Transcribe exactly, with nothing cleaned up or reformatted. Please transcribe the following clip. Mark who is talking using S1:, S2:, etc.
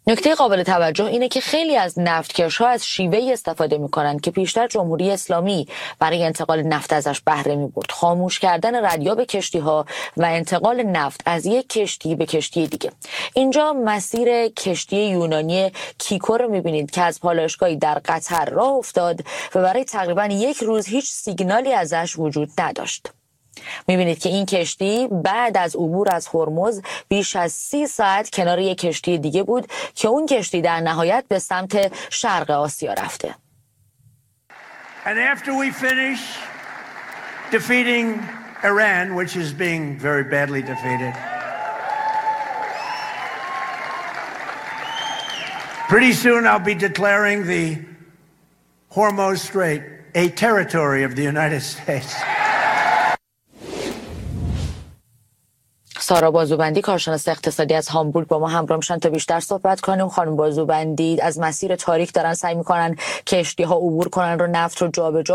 S1: نکته قابل توجه اینه که خیلی از نفتکش‌ها از شیوهی استفاده می‌کنند که پیشتر جمهوری اسلامی برای انتقال نفت ازش بهره می‌برد: خاموش کردن ردیاب کشتی‌ها و انتقال نفت از یک کشتی به کشتی دیگه. اینجا مسیر کشتی یونانی کیکو رو می‌بینید که از پالایشگاهی در قطر راه افتاد و برای تقریباً یک روز هیچ سیگنالی ازش وجود نداشت. میبینید که این کشتی بعد از عبور از هرمز بیش از سی ساعت کنار یک کشتی دیگه بود که اون کشتی در نهایت به سمت شرق آسیا رفته.
S2: And after we finish defeating Iran, which is being very badly defeated, pretty soon I'll be declaring the Hormuz Strait a territory of the United States.
S1: سارا بازوبندی، کارشناس اقتصادی از هامبورگ، با ما همراه میشن تا بیشتر صحبت کنیم. خانم بازوبندی، از مسیر تاریک دارن سعی میکنن کشتی ها عبور کنن رو نفت رو جابجا